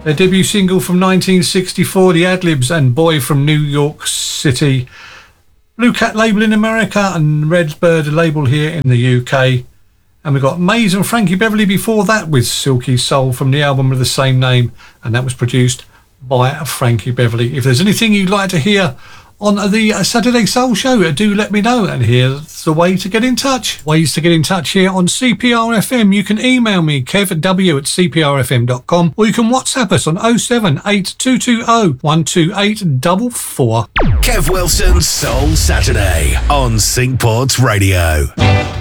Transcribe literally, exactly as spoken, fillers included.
Their debut single from nineteen sixty-four, The Adlibs and Boy from New York City. Blue Cat label in America and Redbird label here in the U K. And we've got Maze and Frankie Beverly before that with Silky Soul from the album of the same name, and that was produced by Frankie Beverly. If there's anything you'd like to hear on the Saturday Soul Show, do let me know, and here's the way to get in touch. Ways to get in touch here on C P R F M. You can email me, kevw at c p r f m dot com, or you can WhatsApp us on oh seven eight two two oh one two eight four four. Kev Wilson's Soul Saturday on Syncport Radio.